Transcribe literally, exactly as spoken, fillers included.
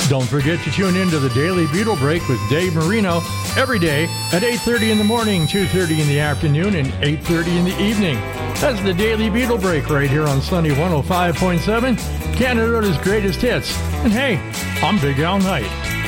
Don't forget to tune in to the Daily Beetle Break with Dave Marino every day at eight thirty in the morning, two thirty in the afternoon, and eight thirty in the evening. That's the Daily Beetle Break right here on Sunny one oh five point seven, Canada's greatest hits. And hey, I'm Big Al Knight.